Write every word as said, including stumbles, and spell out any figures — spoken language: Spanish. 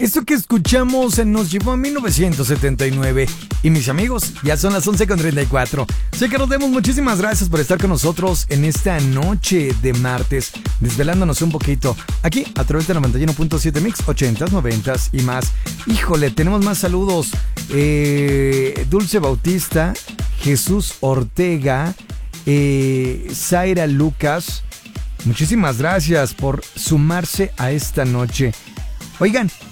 Esto que escuchamos eh, nos llevó a mil novecientos setenta y nueve. Y mis amigos, ya son las once con treinta y cuatro. Soy Carlos Demos, muchísimas gracias por estar con nosotros en esta noche de martes, desvelándonos un poquito aquí a través de noventa y uno punto siete Mix, ochentas, noventas y más. Híjole, tenemos más saludos. Eh, Dulce Bautista, Jesús Ortega, eh, Zaira Lucas. Muchísimas gracias por sumarse a esta noche. Oigan,